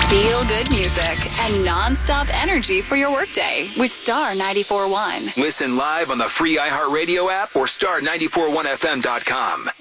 Feel good music and non-stop energy for your workday with Star 94.1. Listen live on the free iHeartRadio app or star941fm.com.